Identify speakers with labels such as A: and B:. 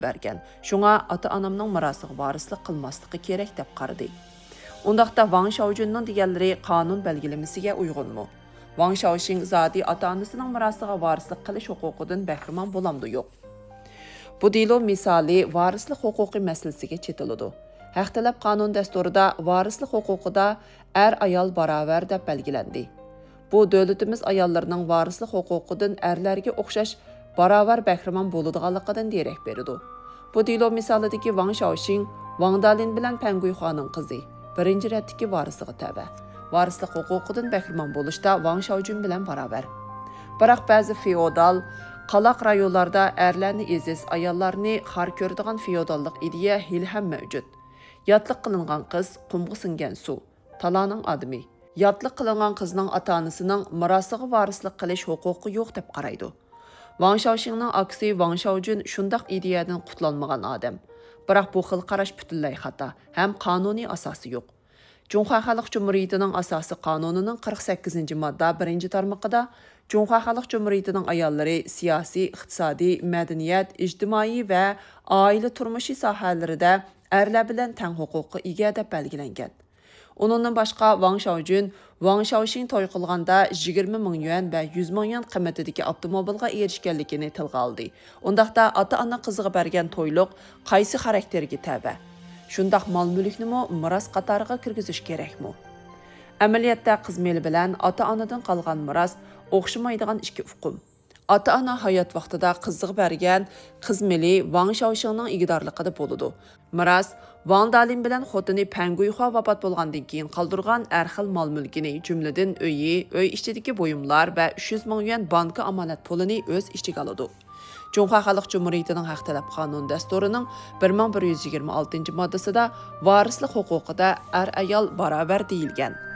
A: bergan. Şuna ata-anamның mirasıga varislik qilmasligi kerak deb qaradi. Undaqda Wang Shaojunның deganlari qonun belgilemesiga uyg'unmi? Wang Shaoxing zodi ata-onasining mirasiga varislik qilish huquqidan bahramon bo'lamdi yo'q? Bu delo misali varislik huquqi masalasiga chetiladi. Haq talab qonun dasturida varislik huquqida ayol barobar deb belgilandi. Bu davlatimiz ayollarining varislik huquqidan erlarga o'xshash barobar bahramon bo'ladiganligidan derak beradi. Bu delo misolidagi Wang Shaoxing Wang Dalin bilan Panguyxoning qizi birinchi ratdagi varisiga tava. Varislik huquqidan bahramon bo'lishda Wang Shaojun bilan barobar. Biroq ba'zi feodal qalaq rayonlarda erlarni eziz, ayollarni xar ko'radigan feodallik ideya hali ham mavjud. Yotliq qilingan qiz qumga singan suv, talaning odami. Yotliq qilingan qizning ota-onasining mirosiga varislik qilish huquqi yo'q deb qaraydi. Wang Shaoxingning aksi Wang Shaojun shundaq ideyadan qutlanmagan odam. Biroq bu xil qarash butunlay xato, ham qonuniy asosi yo'q. Cunhua Xalq Cumhuriyetining asosi qonunining 48-modda 1-tarmoqida Cunhua Xalq Cumhuriyetining ayollari siyosiy, iqtisodiy, madaniyat, ijtimoiy va oila turmushi sohalarida erlar bilan teng huquqqa ega deb belgilangan. Onundan başqa Wang Shaojun, Wang Shaoxing to'y qilganda 20 ming yuan va 100 ming yuan qiymatidagi avtomobilga erishganligini tilga oldi. Undaqda ota-ona qiziga bergan to'yliq qaysi xarakterga taba? Shundaq mol-mulkni miros qatoriga kirgizish kerakmi? Amaliyotda qiz meli bilan ota-onadan qolgan miros o'xshamaydigan ikki uqum. Ota-ona hayot vaqtida qiziga bergan qiz meli Wang Shaoxingning igidorligida bo'ladi. Miros Wang Dalin bilan xotini Panguyxo vafot bo'lgandan keyin qoldirgan har xil mol-mulkini, jumladan uyi, uy ichidagi buyumlar va 300 ming yuan banka omonat pulini o'z ichiga oladi. Cunhua Xalq Cumhuriyetining haq talab qonun dasturining 1126-moddasida varislik huquqida ayol barobar deyilgan.